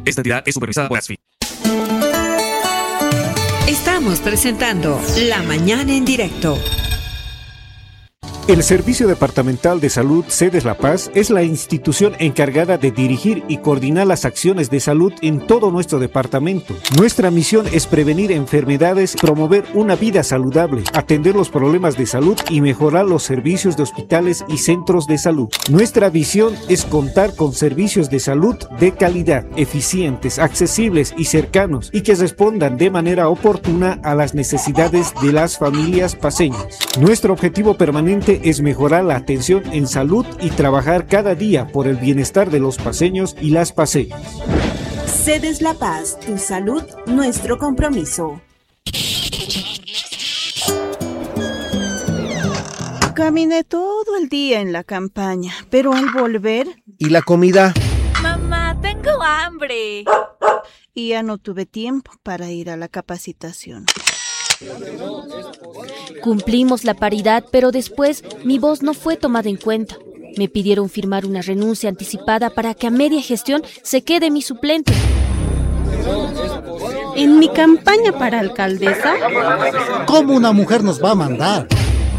Esta entidad es supervisada por ASFI. Estamos presentando La Mañana en Directo. El Servicio Departamental de Salud Sedes La Paz es la institución encargada de dirigir y coordinar las acciones de salud en todo nuestro departamento. Nuestra misión es prevenir enfermedades, promover una vida saludable, atender los problemas de salud y mejorar los servicios de hospitales y centros de salud. Nuestra visión es contar con servicios de salud de calidad, eficientes, accesibles y cercanos, y que respondan de manera oportuna a las necesidades de las familias paceñas. Nuestro objetivo permanente es mejorar la atención en salud y trabajar cada día por el bienestar de los paceños y las paceñas. Sedes La Paz, tu salud, nuestro compromiso. Caminé todo el día en la campaña, pero al volver... ¿Y la comida? Mamá, tengo hambre. Y ya no tuve tiempo para ir a la capacitación. Cumplimos la paridad, pero después mi voz no fue tomada en cuenta. Me pidieron firmar una renuncia anticipada para que a media gestión se quede mi suplente. En mi campaña para alcaldesa... ¿Cómo una mujer nos va a mandar?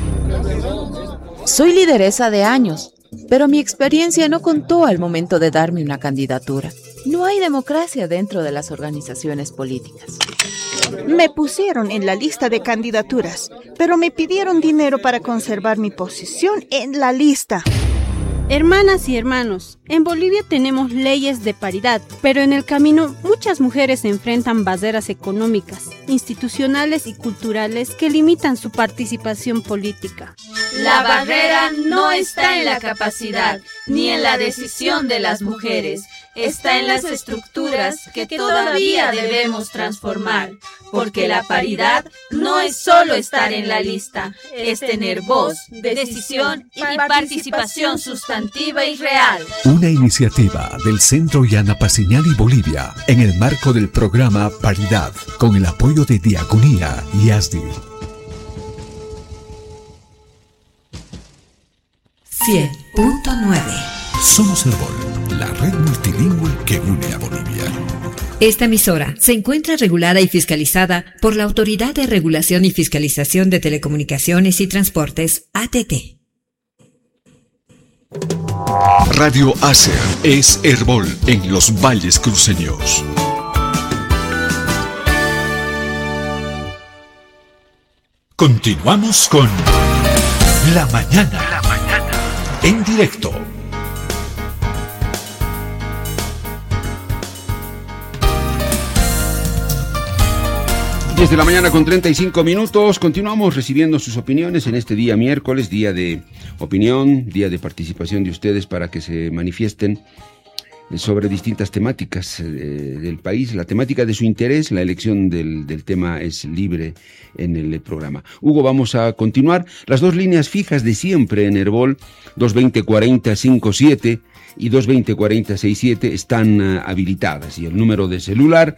Soy lideresa de años, pero mi experiencia no contó al momento de darme una candidatura. No hay democracia dentro de las organizaciones políticas. Me pusieron en la lista de candidaturas, pero me pidieron dinero para conservar mi posición en la lista. Hermanas y hermanos, en Bolivia tenemos leyes de paridad, pero en el camino muchas mujeres enfrentan barreras económicas, institucionales y culturales que limitan su participación política. La barrera no está en la capacidad ni en la decisión de las mujeres, está en las estructuras que todavía debemos transformar, porque la paridad no es solo estar en la lista, es tener voz, decisión y participación sustantiva y real. Una iniciativa del Centro Yana Paceñal y Bolivia en el marco del programa Paridad, con el apoyo de Diaconía y ASDI. 100.9. Somos Herbol, la red multilingüe que une a Bolivia. Esta emisora se encuentra regulada y fiscalizada por la Autoridad de Regulación y Fiscalización de Telecomunicaciones y Transportes, ATT. Radio Acer es Herbol en los valles cruceños. Continuamos con La Mañana. En directo. 10 de la mañana con 35 minutos. Continuamos recibiendo sus opiniones en este día miércoles, día de opinión, día de participación de ustedes para que se manifiesten sobre distintas temáticas del país. La temática de su interés, la elección del tema es libre en el programa. Hugo, vamos a continuar. Las dos líneas fijas de siempre en Herbol, 220-40-57 y 220-40-67 están habilitadas, y el número de celular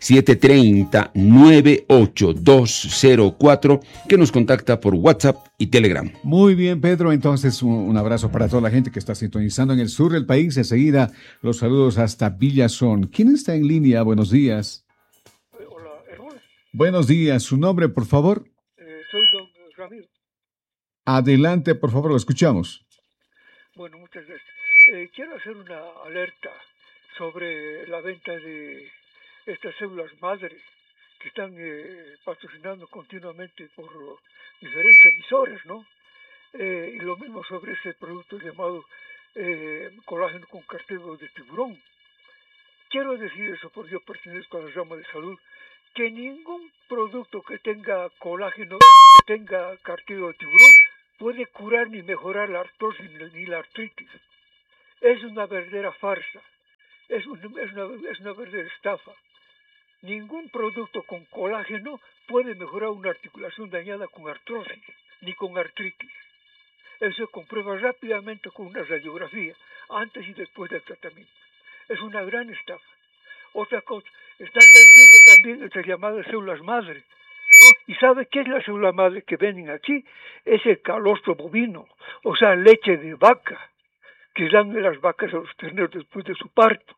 730-98204 que nos contacta por WhatsApp y Telegram. Muy bien, Pedro, entonces un abrazo para toda la gente que está sintonizando en el sur del país. Enseguida los saludos hasta Villazón. ¿Quién está en línea? Buenos días. Hola, Herbol. Buenos días, su nombre, por favor. Soy don Ramiro. Adelante, por favor, lo escuchamos. Bueno, muchas gracias. Quiero hacer una alerta sobre la venta de estas células madres que están patrocinando continuamente por diferentes emisoras, ¿no? Y lo mismo sobre ese producto llamado colágeno con cartílago de tiburón. Quiero decir eso porque yo pertenezco a la rama de salud, que ningún producto que tenga colágeno, que tenga cartílago de tiburón, puede curar ni mejorar la artrosis ni la artritis. Es una verdadera farsa, es una verdadera estafa. Ningún producto con colágeno puede mejorar una articulación dañada con artrosis ni con artritis. Eso se comprueba rápidamente con una radiografía, antes y después del tratamiento. Es una gran estafa. Otra cosa, están vendiendo también estas llamadas células madre, ¿no? ¿Y sabe qué es la célula madre que venden aquí? Es el calostro bovino, o sea, leche de vaca, que dan de las vacas a los terneros después de su parto.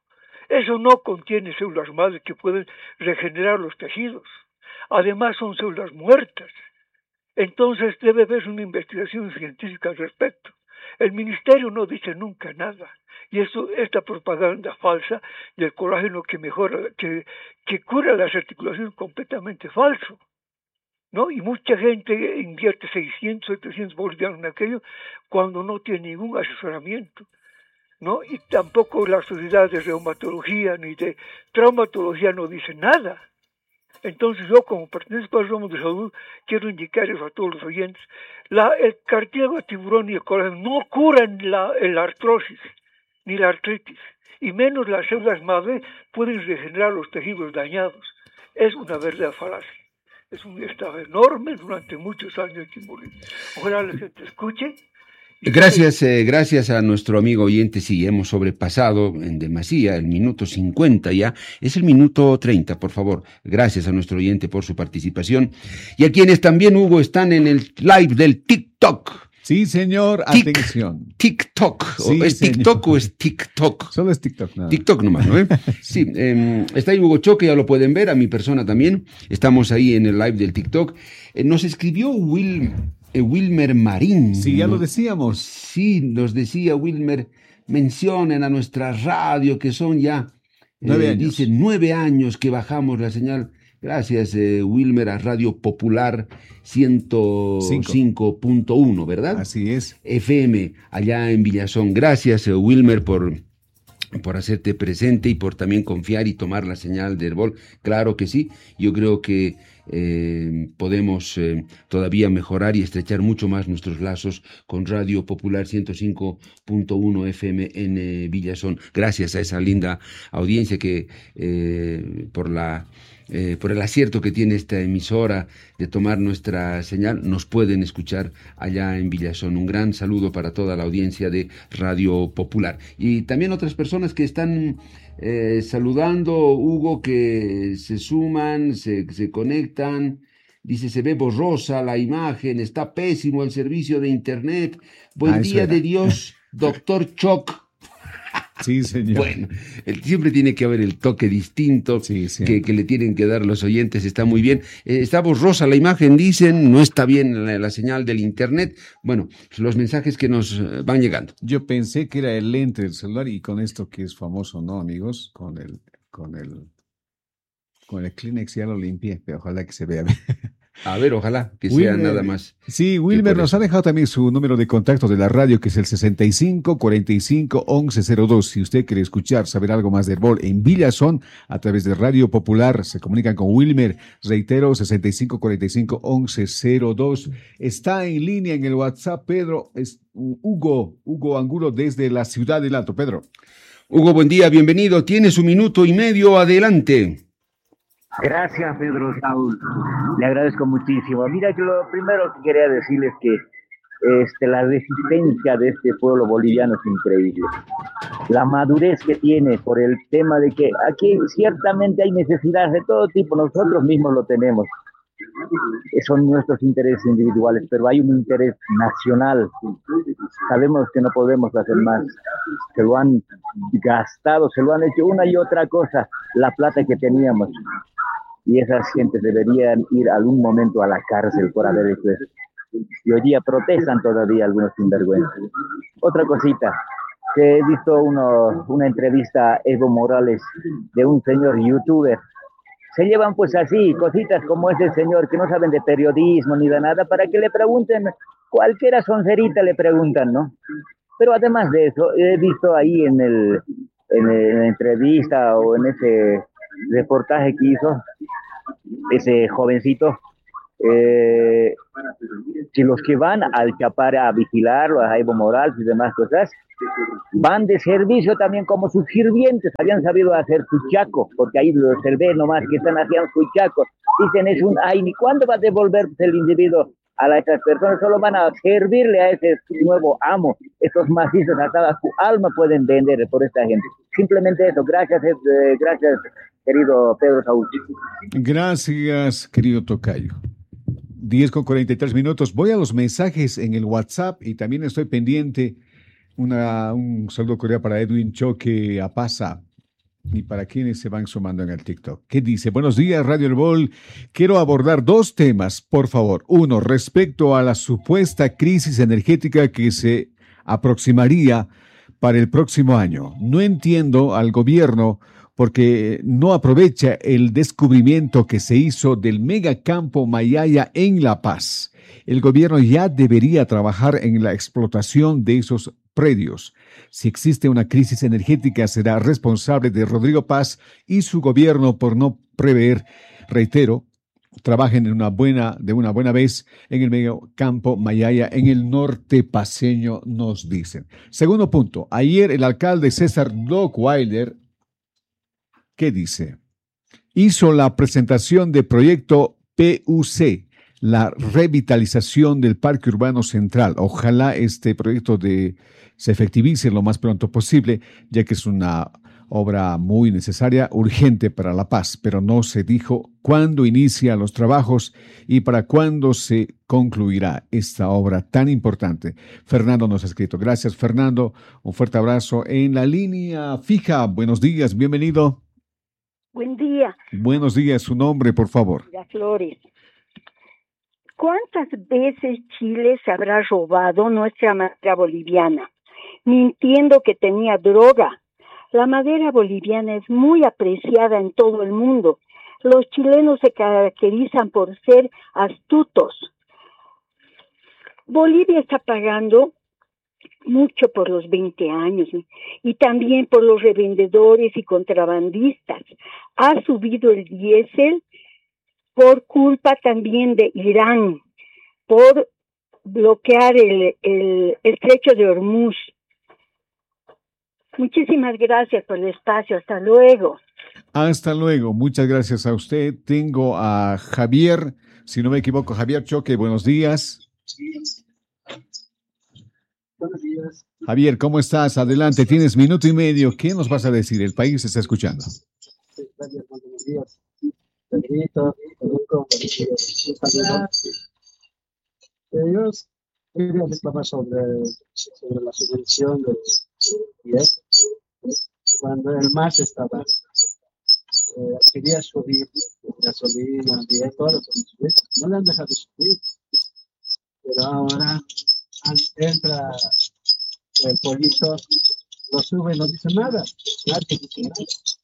Eso no contiene células madre que pueden regenerar los tejidos. Además son células muertas. Entonces debe haber una investigación científica al respecto. El ministerio no dice nunca nada. Y esta propaganda falsa del colágeno que mejora, que cura las articulaciones, completamente falso, ¿no? Y mucha gente invierte 600, 700 bolivianos en aquello cuando no tiene ningún asesoramiento, ¿no? Y tampoco la sociedad de reumatología ni de traumatología no dice nada. Entonces yo, como pertenezco al ramo de salud, quiero indicar eso a todos los oyentes. El cartílago de tiburón y el colágeno no curan la artrosis ni la artritis, y menos las células madre pueden regenerar los tejidos dañados. Es una verdadera falacia. Es un estado enorme durante muchos años aquí en Bolivia. Ojalá la gente escuche. Gracias a nuestro amigo oyente. Sí, hemos sobrepasado en demasía el minuto 50 ya. Es el minuto 30, por favor. Gracias a nuestro oyente por su participación. Y a quienes también, Hugo, están en el live del TikTok. Sí, señor, atención. TikTok. Sí, ¿Es señor. TikTok o es TikTok? Solo es TikTok, nada. TikTok nomás, ¿no? Sí, está ahí Hugo Choque, ya lo pueden ver, a mi persona también. Estamos ahí en el live del TikTok. Nos escribió Wilmer Marín. Sí, ya lo decíamos. Sí, nos decía Wilmer, mencionen a nuestra radio, que son ya 9 años. Dice 9 años que bajamos la señal. Gracias, Wilmer, a Radio Popular 105.1, ¿verdad? Así es. FM, allá en Villazón. Gracias, Wilmer, por hacerte presente y por también confiar y tomar la señal del Herbol. Claro que sí. Yo creo que podemos todavía mejorar y estrechar mucho más nuestros lazos con Radio Popular 105.1 FM en Villazón. Gracias a esa linda audiencia que por el acierto que tiene esta emisora de tomar nuestra señal, nos pueden escuchar allá en Villazón. Un gran saludo para toda la audiencia de Radio Popular. Y también otras personas que están saludando, Hugo, que se suman, se conectan. Dice, se ve borrosa la imagen, está pésimo el servicio de internet. Buen día de Dios, doctor Choc. Sí, señor. Bueno, siempre tiene que haber el toque distinto que le tienen que dar los oyentes. Está muy bien. Está borrosa la imagen, dicen, no está bien la señal del internet. Bueno, los mensajes que nos van llegando. Yo pensé que era el lente del celular y con esto que es famoso, ¿no, amigos? Con el Kleenex ya lo limpié, pero ojalá que se vea bien. A ver, ojalá que sea nada más. Sí, Wilmer nos ha dejado también su número de contacto de la radio, que es el 65 45 11 02. Si usted quiere escuchar, saber algo más de Herbol en Villazón, a través de Radio Popular, se comunican con Wilmer. Reitero, 65 45 11 02. Está en línea en el WhatsApp, Pedro, es Hugo Angulo desde la Ciudad del Alto. Pedro. Hugo, buen día, bienvenido. Tienes 1 minuto y medio, adelante. Gracias, Pedro Saúl. Le agradezco muchísimo. Mira, que lo primero que quería decirles es que la resistencia de este pueblo boliviano es increíble. La madurez que tiene por el tema de que aquí ciertamente hay necesidades de todo tipo, nosotros mismos lo tenemos. Son nuestros intereses individuales, pero hay un interés nacional. Sabemos que no podemos hacer más. Se lo han gastado, se lo han hecho una y otra cosa, la plata que teníamos. Y esas gentes deberían ir algún momento a la cárcel por haber hecho eso. Y hoy día protestan todavía algunos sinvergüenzas. Otra cosita, que he visto una entrevista a Evo Morales de un señor youtuber. Se llevan pues así, cositas como ese señor que no saben de periodismo ni de nada, para que le pregunten, cualquiera soncerita le preguntan, ¿no? Pero además de eso, he visto ahí en la entrevista o en ese reportaje que hizo ese jovencito, que los que van al Chapar a vigilarlo, a Evo Morales y demás cosas, van de servicio también como sus sirvientes, habían sabido hacer chuchaco, porque ahí los se ve nomás que están haciendo chuchaco, dicen es un ay, ni cuándo va a devolver el individuo a estas personas, solo van a servirle a ese nuevo amo, estos macizos hasta su alma pueden vender por esta gente, simplemente eso. Gracias, querido Pedro Saúl. Gracias, querido tocayo. 10:43. Voy a los mensajes en el WhatsApp y también estoy pendiente. Un saludo cordial para Edwin Choque Apaza. y para quienes se van sumando en el TikTok. ¿Qué dice? Buenos días, Radio El Bol. Quiero abordar 2 temas, por favor. Uno, respecto a la supuesta crisis energética que se aproximaría para el próximo año. No entiendo al gobierno porque no aprovecha el descubrimiento que se hizo del megacampo Mayaya en La Paz. El gobierno ya debería trabajar en la explotación de esos predios. Si existe una crisis energética, será responsable de Rodrigo Paz y su gobierno por no prever, reitero, trabajen de una buena vez en el megacampo Mayaya en el norte paceño, nos dicen. Segundo punto, ayer el alcalde César Dockweiler, ¿qué dice? Hizo la presentación del proyecto PUC, la revitalización del Parque Urbano Central. Ojalá este proyecto se efectivice lo más pronto posible, ya que es una obra muy necesaria, urgente para La Paz, pero no se dijo cuándo inicia los trabajos y para cuándo se concluirá esta obra tan importante. Fernando nos ha escrito. Gracias, Fernando. Un fuerte abrazo. En la línea fija, buenos días, bienvenido. Buen día. Buenos días, su nombre, por favor. Flores. ¿Cuántas veces Chile se habrá robado nuestra madera boliviana, mintiendo que tenía droga? La madera boliviana es muy apreciada en todo el mundo. Los chilenos se caracterizan por ser astutos. Bolivia está pagando mucho por los 20 años y también por los revendedores y contrabandistas. Ha subido el diésel por culpa también de Irán, por bloquear el estrecho de Hormuz. Muchísimas gracias por el espacio. Hasta luego. Hasta luego. Muchas gracias a usted. Tengo a Javier, si no me equivoco, Javier Choque. Buenos días. Buenos días. Javier, ¿cómo estás? Adelante, tienes minuto y medio. ¿Qué nos vas a decir? El país está escuchando. Gracias, buenos días. Pedrito, yo quería reclamar sobre la subvención del IES. Cuando el MAS estaba, quería subir gasolina, todo lo que no le han dejado subir. Pero ahora entra el pollito, lo sube y no dice nada. Nadie dice nada.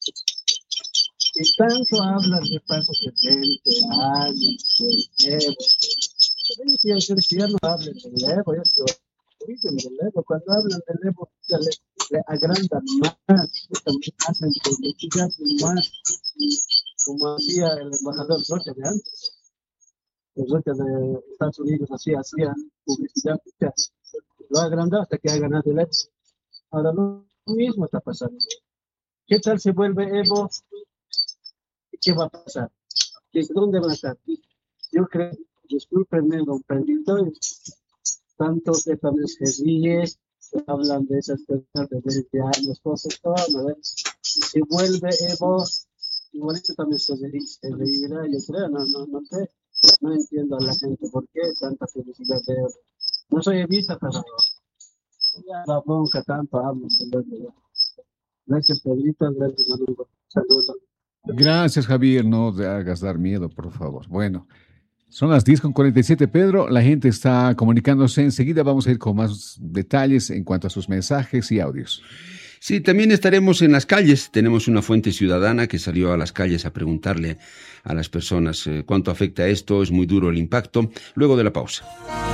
Y tanto hablan de pasos de 20 años, de Evo. Yo quiero que ya no hablen del Evo, dicen del Evo. Cuando hablan del Evo, ya le agrandan más, también hacen publicidad más, como hacía el embajador Rocha de antes. El Rocha de Estados Unidos hacía publicidad, lo ha agrandado hasta que ha ganado el Evo. Ahora lo mismo está pasando. ¿Qué tal se vuelve Evo? ¿Qué va a pasar? ¿Dónde va a estar? Yo creo, discúlpenme, don Pedrito, tantos de también hablan de esas personas de 20 años, cosas, todo, ¿no? Si vuelve Evo, igualito también se reirá, yo creo, no sé, no entiendo a la gente por qué tanta felicidad de Evo. No soy evista, pero ya la bronca tanto hablan. Gracias, Pedrito, gracias, amigo. Saludos. Gracias, Javier. No te hagas dar miedo, por favor. Bueno, son las 10:47, Pedro. La gente está comunicándose. Enseguida vamos a ir con más detalles en cuanto a sus mensajes y audios. Sí, también estaremos en las calles. Tenemos una fuente ciudadana que salió a las calles a preguntarle a las personas cuánto afecta esto. Es muy duro el impacto. Luego de la pausa.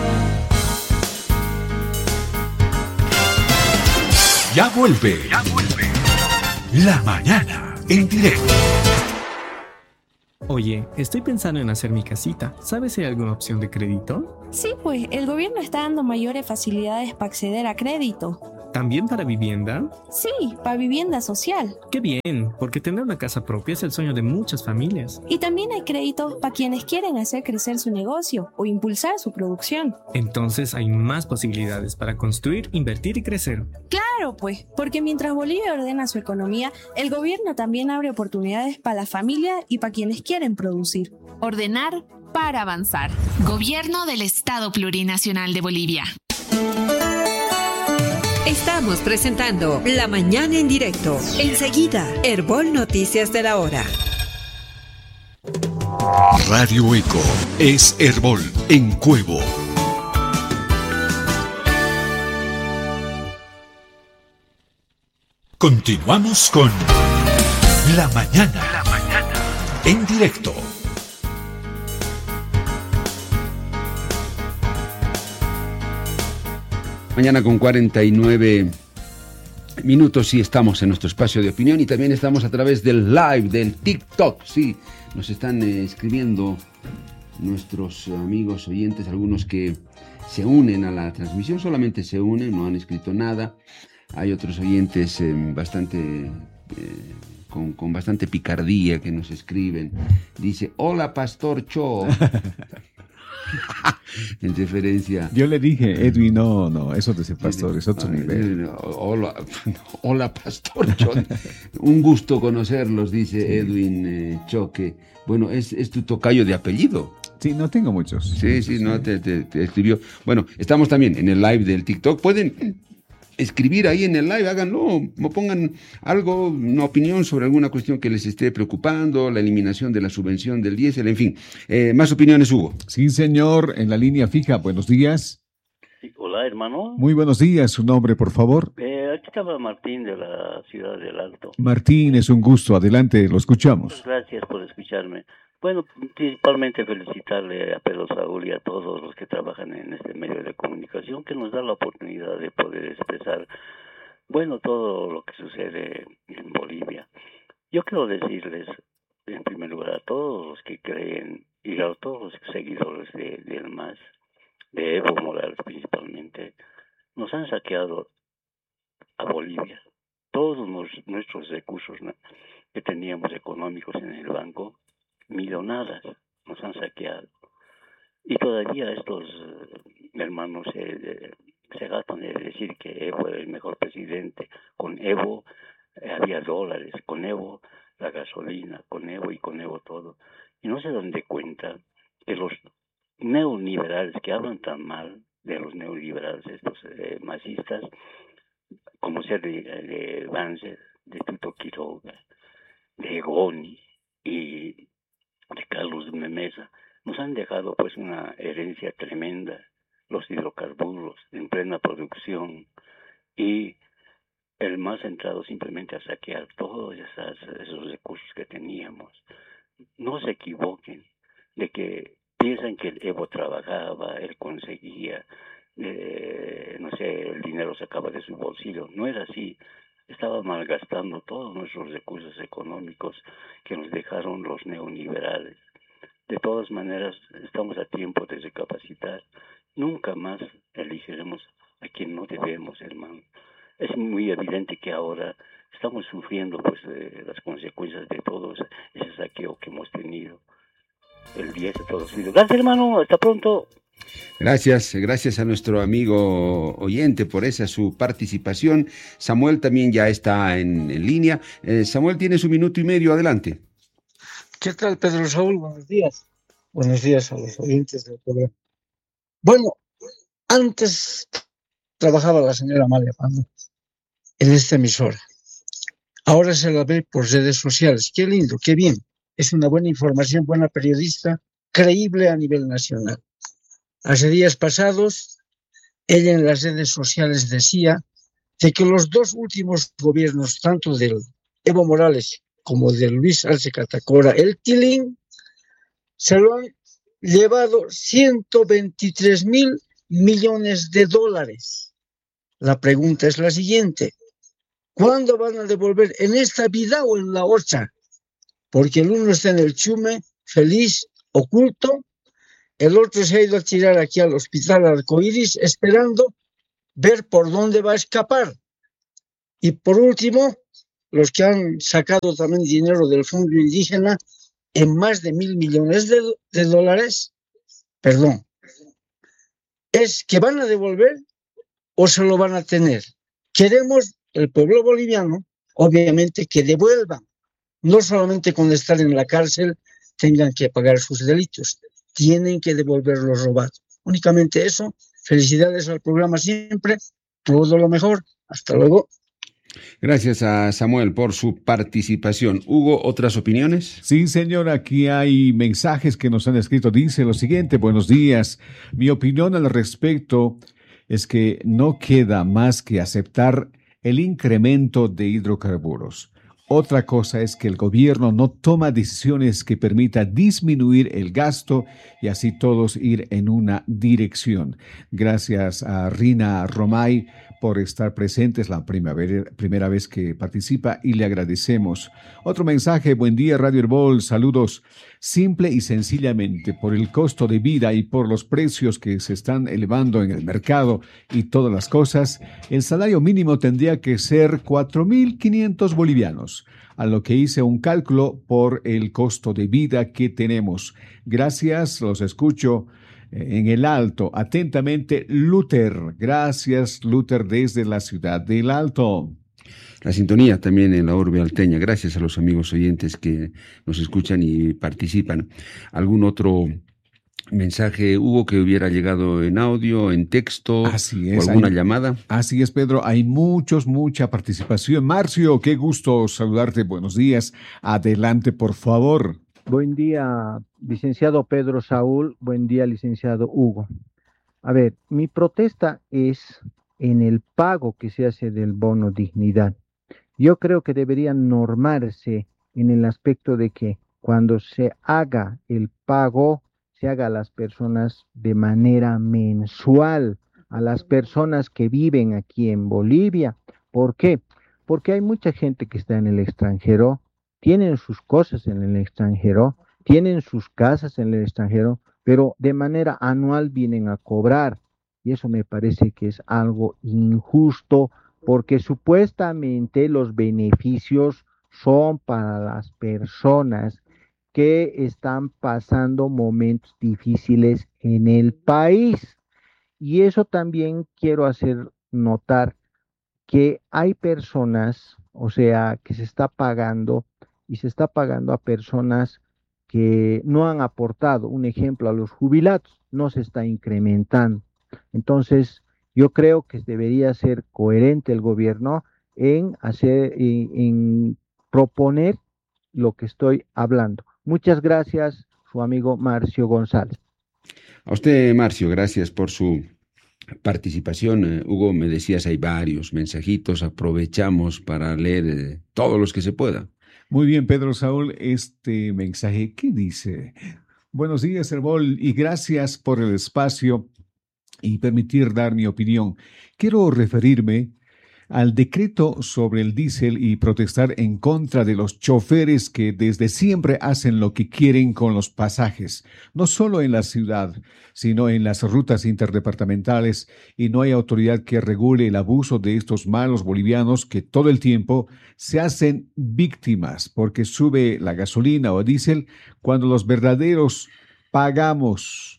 Ya vuelve. La mañana en directo. Oye, estoy pensando en hacer mi casita. ¿Sabes si hay alguna opción de crédito? Sí, pues el gobierno está dando mayores facilidades para acceder a crédito. ¿También para vivienda? Sí, para vivienda social. ¡Qué bien! Porque tener una casa propia es el sueño de muchas familias. Y también hay crédito para quienes quieren hacer crecer su negocio o impulsar su producción. Entonces hay más posibilidades para construir, invertir y crecer. Claro, pues, porque mientras Bolivia ordena su economía, el gobierno también abre oportunidades para la familia y para quienes quieren producir. Ordenar para avanzar. Gobierno del Estado Plurinacional de Bolivia. Estamos presentando La Mañana en Directo. Enseguida, Herbol Noticias de la Hora. Radio Eco es Herbol en Cuevo. Continuamos con La Mañana en Directo. Mañana con 49 minutos y estamos en nuestro espacio de opinión y también estamos a través del live del TikTok. Sí, nos están escribiendo nuestros amigos oyentes, algunos que se unen a la transmisión, solamente se unen, no han escrito nada. Hay otros oyentes con bastante picardía que nos escriben. Dice, hola Pastor Cho. En referencia. Yo le dije, Edwin, no, eso de ser pastor es otro nivel. Hola Pastor Cho. Un gusto conocerlos, dice Edwin Choque. Bueno, es tu tocayo de apellido. Sí, no tengo muchos. Sí, no, te escribió. Bueno, estamos también en el live del TikTok. Pueden escribir ahí en el live, háganlo, o pongan algo, una opinión sobre alguna cuestión que les esté preocupando, la eliminación de la subvención del diésel, en fin. Más opiniones, Hugo. Sí, señor, en la línea fija, buenos días. Sí, hola, hermano. Muy buenos días, su nombre, por favor. Aquí estaba Martín de la ciudad del Alto. Martín, es un gusto, adelante, lo escuchamos. Muchas gracias por escucharme. Bueno, principalmente felicitarle a Pedro Saúl y a todos los que trabajan en este medio de comunicación que nos da la oportunidad de poder expresar, bueno, todo lo que sucede en Bolivia. Yo quiero decirles, en primer lugar, a todos los que creen y a todos los seguidores del MAS, de Evo Morales principalmente, nos han saqueado a Bolivia. Todos nuestros recursos que teníamos económicos en el banco, millonadas, nos han saqueado. Y todavía estos hermanos se gastan de decir que Evo era el mejor presidente. Con Evo había dólares, con Evo la gasolina, con Evo todo. Y no se dan de cuenta que los neoliberales que hablan tan mal de los neoliberales, estos masistas, como ser de Banzer, de Tuto Quiroga, de Goni y de Carlos Memesa, nos han dejado pues una herencia tremenda, los hidrocarburos en plena producción y el más centrado simplemente a saquear todos esos recursos que teníamos. No se equivoquen de que piensan que el Evo trabajaba, él conseguía, el dinero sacaba de su bolsillo. No era así. Estaba malgastando todos nuestros recursos económicos que nos dejaron los neoliberales. De todas maneras, estamos a tiempo de recapacitar. Nunca más elegiremos a quien no debemos, hermano. Es muy evidente que ahora estamos sufriendo pues las consecuencias de todo ese saqueo que hemos tenido. El día de todos. Gracias, hermano. Hasta pronto. Gracias a nuestro amigo oyente por su participación. Samuel también ya está en línea. Samuel tiene su minuto y medio, adelante. ¿Qué tal, Pedro Saúl? Buenos días. Buenos días a los oyentes del programa. Bueno, antes trabajaba la señora Amalia Pando en esta emisora. Ahora se la ve por redes sociales. Qué lindo, qué bien. Es una buena información, buena periodista, creíble a nivel nacional. Hace días pasados, ella en las redes sociales decía de que los dos últimos gobiernos, tanto del Evo Morales como de Luis Arce Catacora, el Tilín, se lo han llevado 123.000 millones de dólares. La pregunta es la siguiente: ¿cuándo van a devolver? ¿En esta vida o en la otra? Porque el uno está en el Chume, feliz, oculto. El otro se ha ido a tirar aquí al hospital Arcoíris esperando ver por dónde va a escapar. Y por último, los que han sacado también dinero del fondo indígena en más de 1.000 millones de dólares, ¿es que van a devolver o se lo van a tener? Queremos, el pueblo boliviano, obviamente, que devuelvan. No solamente con estar en la cárcel tengan que pagar sus delitos. Tienen que devolver lo robado. Únicamente eso. Felicidades al programa siempre. todo lo mejor. Hasta luego. Gracias a Samuel por su participación. Hugo, ¿otras opiniones? Sí, señor, aquí hay mensajes que nos han escrito. Dice lo siguiente: buenos días. Mi opinión al respecto es que no queda más que aceptar el incremento de hidrocarburos. Otra cosa es que el gobierno no toma decisiones que permitan disminuir el gasto y así todos ir en una dirección. Gracias a Rina Romay por estar presente. Es la primera vez que participa y le agradecemos. Otro mensaje: buen día, Radio Herbol, saludos. Simple y sencillamente, por el costo de vida y por los precios que se están elevando en el mercado y todas las cosas, el salario mínimo tendría que ser 4.500 bolivianos, a lo que hice un cálculo por el costo de vida que tenemos. Gracias, los escucho en el Alto. Atentamente, Luther. Gracias, Luther, desde la ciudad del Alto. La sintonía también en la urbe alteña. Gracias a los amigos oyentes que nos escuchan y participan. ¿Algún otro mensaje, Hugo, que hubiera llegado en audio, en texto? Así es, o alguna llamada. Así es, Pedro. Hay mucha participación. Marcio, qué gusto saludarte. Buenos días. Adelante, por favor. Buen día, licenciado Pedro Saúl. Buen día, licenciado Hugo. A ver, mi protesta es en el pago que se hace del bono dignidad. Yo creo que debería normarse en el aspecto de que cuando se haga el pago, se haga a las personas de manera mensual, a las personas que viven aquí en Bolivia. ¿Por qué? Porque hay mucha gente que está en el extranjero, tienen sus cosas en el extranjero, tienen sus casas en el extranjero, pero de manera anual vienen a cobrar. Y eso me parece que es algo injusto, porque supuestamente los beneficios son para las personas que están pasando momentos difíciles en el país. Y eso también quiero hacer notar que hay personas, o sea, que se está pagando y se está pagando a personas que no han aportado. Un ejemplo, a los jubilados no se está incrementando. Entonces, yo creo que debería ser coherente el gobierno en proponer lo que estoy hablando. Muchas gracias, su amigo Marcio González. A usted, Marcio, gracias por su participación. Hugo, me decías, hay varios mensajitos, aprovechamos para leer todos los que se pueda. Muy bien, Pedro Saúl, este mensaje, ¿qué dice? Buenos días, Herbol, y gracias por el espacio y permitir dar mi opinión. Quiero referirme al decreto sobre el diésel y protestar en contra de los choferes que desde siempre hacen lo que quieren con los pasajes, no solo en la ciudad, sino en las rutas interdepartamentales, y no hay autoridad que regule el abuso de estos malos bolivianos que todo el tiempo se hacen víctimas porque sube la gasolina o diésel cuando los verdaderos pagamos.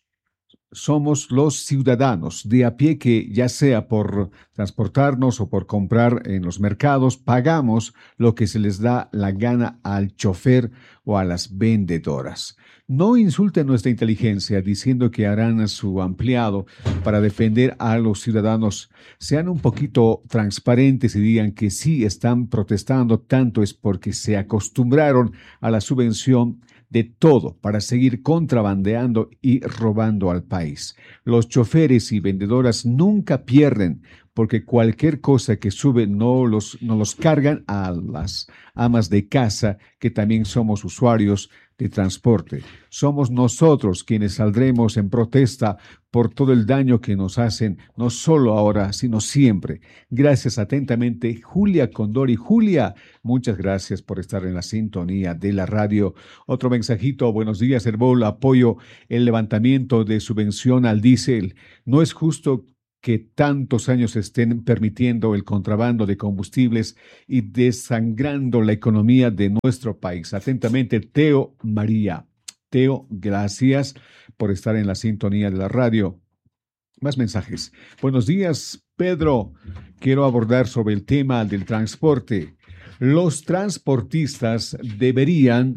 Somos los ciudadanos de a pie que, ya sea por transportarnos o por comprar en los mercados, pagamos lo que se les da la gana al chofer o a las vendedoras. No insulten nuestra inteligencia diciendo que harán su ampliado para defender a los ciudadanos. Sean un poquito transparentes y digan que sí están protestando, tanto es porque se acostumbraron a la subvención de todo para seguir contrabandeando y robando al país. Los choferes y vendedoras nunca pierden porque cualquier cosa que sube no los cargan a las amas de casa que también somos usuarios de transporte. Somos nosotros quienes saldremos en protesta por todo el daño que nos hacen, no solo ahora, sino siempre. Gracias atentamente, Julia Condori. Julia, muchas gracias por estar en la sintonía de la radio. Otro mensajito: buenos días, Herbol, apoyo el levantamiento de subvención al diésel. No es justo que tantos años estén permitiendo el contrabando de combustibles y desangrando la economía de nuestro país. Atentamente, Teo María. Teo, gracias por estar en la sintonía de la radio. Más mensajes. Buenos días, Pedro. Quiero abordar sobre el tema del transporte. Los transportistas deberían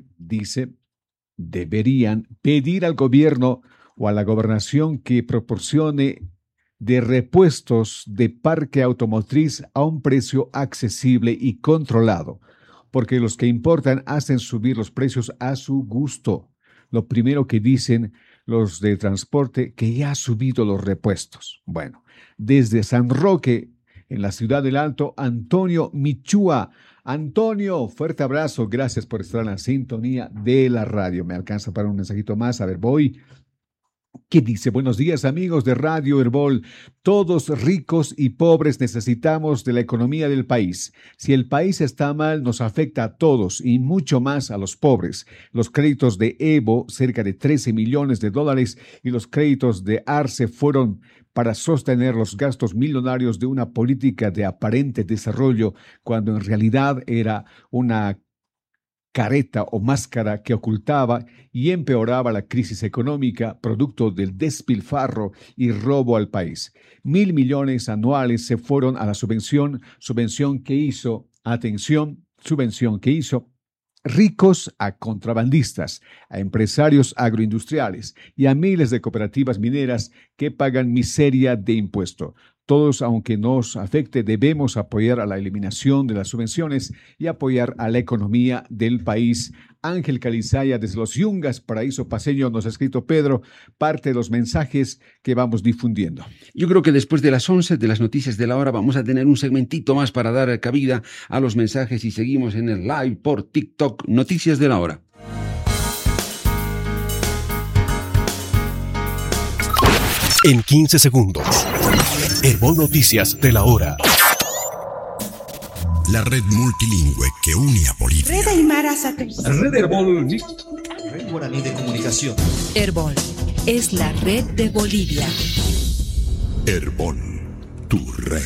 pedir al gobierno o a la gobernación que proporcione de repuestos de parque automotriz a un precio accesible y controlado, porque los que importan hacen subir los precios a su gusto. Lo primero que dicen los de transporte, que ya ha subido los repuestos. Bueno, desde San Roque, en la ciudad del Alto, Antonio Michúa. Antonio, fuerte abrazo, gracias por estar en la sintonía de la radio. Me alcanza para un mensajito más, a ver, voy. ¿Qué dice? Buenos días, amigos de Radio Herbol. Todos ricos y pobres necesitamos de la economía del país. Si el país está mal, nos afecta a todos y mucho más a los pobres. Los créditos de Evo, cerca de 13 millones de dólares, y los créditos de Arce fueron para sostener los gastos millonarios de una política de aparente desarrollo, cuando en realidad era una careta o máscara que ocultaba y empeoraba la crisis económica producto del despilfarro y robo al país. 1.000 millones anuales se fueron a la subvención que hizo, atención, subvención que hizo ricos a contrabandistas, a empresarios agroindustriales y a miles de cooperativas mineras que pagan miseria de impuesto. Todos, aunque nos afecte, debemos apoyar a la eliminación de las subvenciones y apoyar a la economía del país. Ángel Calizaya, desde Los Yungas, Paraíso Paceño, nos ha escrito Pedro parte de los mensajes que vamos difundiendo. Yo creo que después de las 11 de las noticias de la hora vamos a tener un segmentito más para dar cabida a los mensajes y seguimos en el live por TikTok, Noticias de la Hora. En 15 segundos. Herbol Noticias de la Hora. La red multilingüe que une a Bolivia. Red Aymara Satélite. Red Herbol. Red Guaraní de Comunicación. Herbol es la red de Bolivia. Herbol, tu red.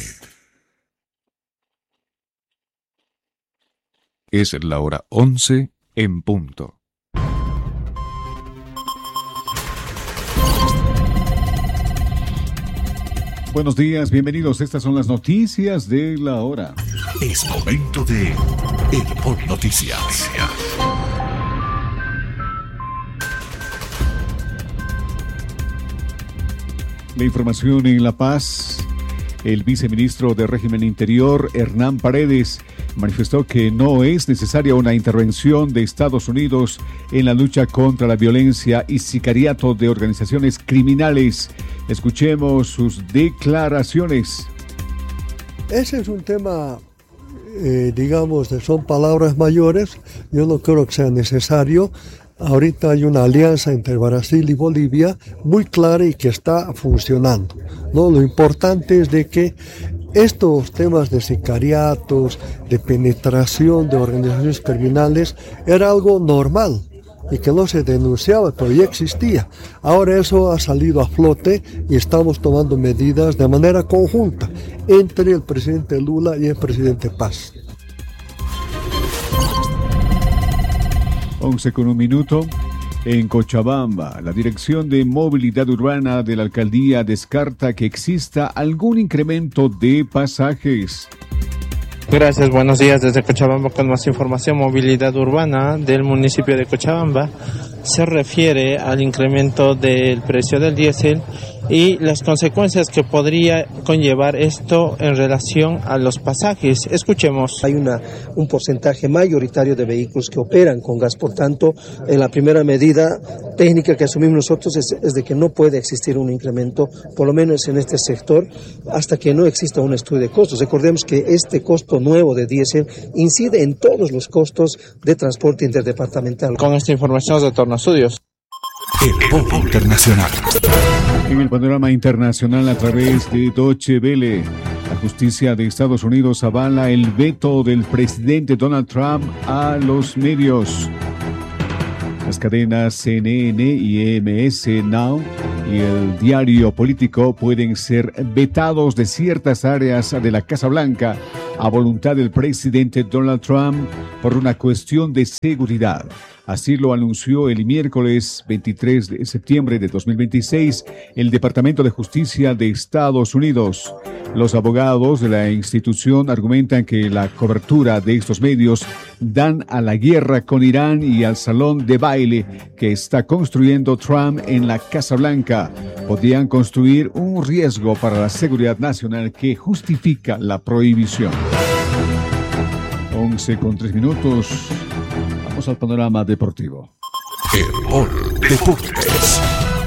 Es la hora 11 en punto. Buenos días, bienvenidos. Estas son las noticias de la hora. Es momento de Herbol Noticias. La información en La Paz. El viceministro de Régimen Interior, Hernán Paredes, manifestó que no es necesaria una intervención de Estados Unidos en la lucha contra la violencia y sicariato de organizaciones criminales. Escuchemos sus declaraciones. Ese es un tema, digamos, son palabras mayores. Yo no creo que sea necesario. Ahorita hay una alianza entre Brasil y Bolivia muy clara y que está funcionando, ¿no? Lo importante es de que estos temas de sicariatos, de penetración de organizaciones criminales, era algo normal y que no se denunciaba, pero ya existía. Ahora eso ha salido a flote y estamos tomando medidas de manera conjunta entre el presidente Lula y el presidente Paz. 11:01. En Cochabamba, la Dirección de Movilidad Urbana de la Alcaldía descarta que exista algún incremento de pasajes. Gracias, buenos días desde Cochabamba con más información. Movilidad Urbana del municipio de Cochabamba se refiere al incremento del precio del diésel y las consecuencias que podría conllevar esto en relación a los pasajes. Escuchemos. Hay un porcentaje mayoritario de vehículos que operan con gas, por tanto, la primera medida técnica que asumimos nosotros es de que no puede existir un incremento, por lo menos en este sector, hasta que no exista un estudio de costos. Recordemos que este costo nuevo de diésel incide en todos los costos de transporte interdepartamental. Con esta información retorno a estudios. Herbol Internacional. En el panorama internacional a través de Deutsche Welle, la justicia de Estados Unidos avala el veto del presidente Donald Trump a los medios. Las cadenas CNN y EMS Now y el diario político pueden ser vetados de ciertas áreas de la Casa Blanca a voluntad del presidente Donald Trump por una cuestión de seguridad. Así lo anunció el miércoles 23 de septiembre de 2026 el Departamento de Justicia de Estados Unidos. Los abogados de la institución argumentan que la cobertura de estos medios dan a la guerra con Irán y al salón de baile que está construyendo Trump en la Casa Blanca. Podrían constituir un riesgo para la seguridad nacional que justifica la prohibición. 11:03. Vamos al panorama deportivo. Herbol Deportes.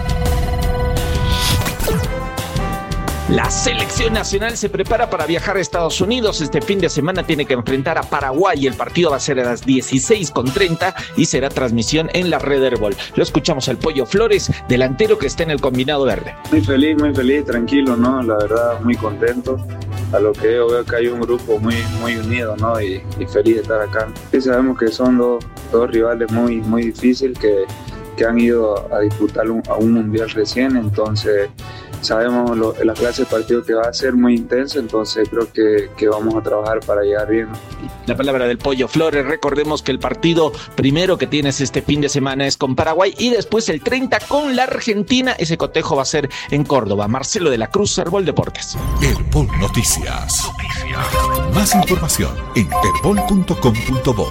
La selección nacional se prepara para viajar a Estados Unidos. Este fin de semana tiene que enfrentar a Paraguay. El partido va a ser a las 16:30 y será transmisión en la red Herbol. Lo escuchamos al Pollo Flores, delantero que está en el combinado verde. Muy feliz, tranquilo, ¿no? La verdad, muy contento. A lo que yo veo que hay un grupo muy unido, ¿no? Y feliz de estar acá. Y sabemos que son dos rivales muy difíciles que han ido a disputar a un mundial recién, entonces sabemos la clase de partido que va a ser muy intensa, entonces creo que vamos a trabajar para llegar bien. La palabra del Pollo Flores. Recordemos que el partido primero que tienes este fin de semana es con Paraguay y después el 30 con la Argentina. Ese cotejo va a ser en Córdoba. Marcelo de la Cruz, Herbol Deportes. Herbol Noticias. Más información en herbol.com.bo.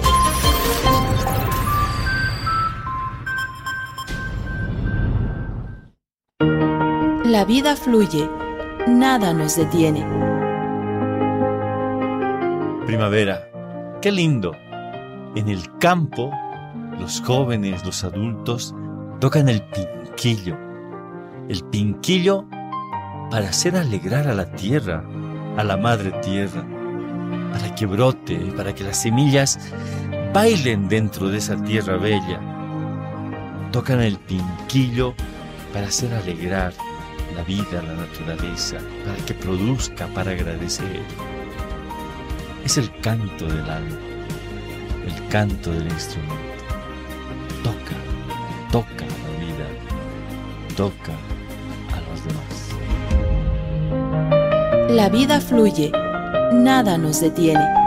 La vida fluye, nada nos detiene. Primavera, qué lindo. En el campo, los jóvenes, los adultos, tocan el pinquillo. El pinquillo para hacer alegrar a la tierra, a la madre tierra, para que brote, para que las semillas bailen dentro de esa tierra bella. Tocan el pinquillo para hacer alegrar la vida, la naturaleza, para que produzca, para agradecer. Es el canto del alma, el canto del instrumento. Toca la vida, toca a los demás. La vida fluye, nada nos detiene.